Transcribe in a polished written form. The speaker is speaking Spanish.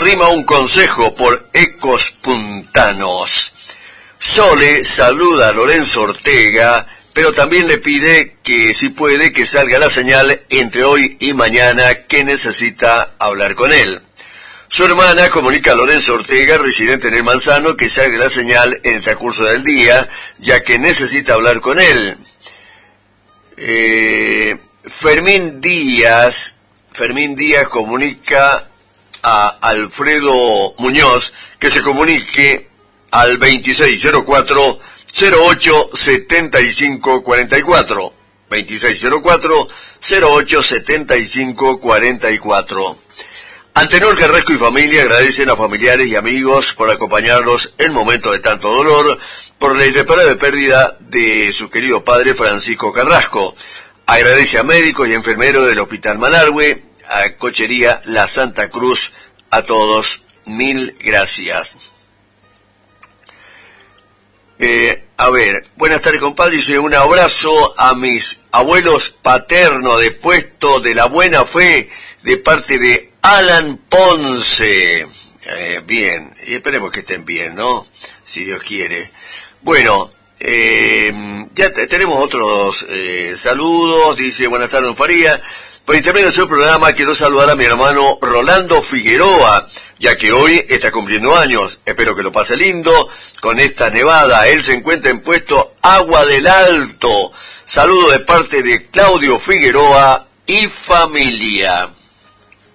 Rima un consejo por Ecos Puntanos. Sole saluda a Lorenzo Ortega, pero también le pide que, si puede, que salga la señal entre hoy y mañana, que necesita hablar con él. Su hermana comunica a Lorenzo Ortega, residente en el Manzano, que salga la señal en el transcurso del día, ya que necesita hablar con él. Fermín Díaz comunica a Alfredo Muñoz que se comunique al 2604-087544. 2604-087544. Antenor Carrasco y familia agradecen a familiares y amigos por acompañarlos en momentos de tanto dolor por la irreparable pérdida de su querido padre Francisco Carrasco. Agradece a médicos y enfermeros del Hospital Malargüe, a Cochería La Santa Cruz, a todos, mil gracias. Buenas tardes, compadre, y un abrazo a mis abuelos paternos de Puesto de la Buena Fe, de parte de Alan Ponce. Bien, y esperemos que estén bien, ¿no? Si Dios quiere. Bueno, ya tenemos otros saludos. Dice, buenas tardes, don Faría. Por intermedio de su programa quiero saludar a mi hermano Rolando Figueroa, ya que hoy está cumpliendo años. Espero que lo pase lindo con esta nevada. Él se encuentra en Puesto Agua del Alto. Saludo de parte de Claudio Figueroa y familia.